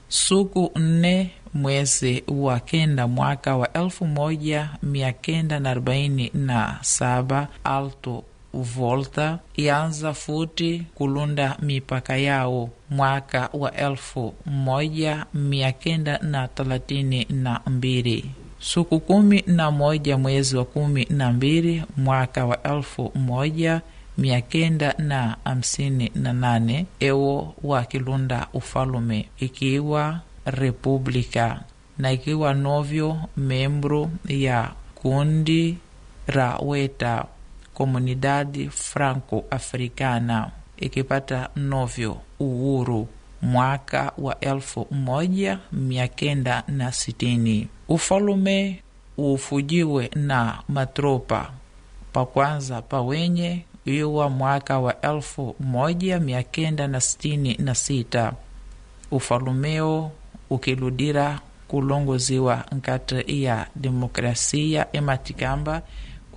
Suku 4 mwezi wa kenda mwaka wa 1947 Alto Volta ianza futi kulunda mipaka yao mwaka wa 1932. Suku 11 mwezi wa 12 mwaka wa 1958 ewo wakilunda ufalume ikiwa republika na ikiwa novyo membro ya kundi ra weta Comunidade Franco-Africana ikipata novyo uhuru mwaka wa 1960. Ufalume ufujiwe na matropa pa kwanza pa wenye iwa mwaka wa 1966. Ufalumeo ukiludira kulongoziwa nkati ya demokrasia ematikamba